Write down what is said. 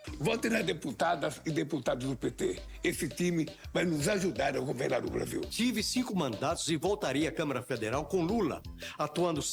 Vote nas deputadas e deputados do PT. Esse time vai nos ajudar a governar o Brasil. Tive 5 mandatos e voltaria à Câmara Federal com Lula, atuando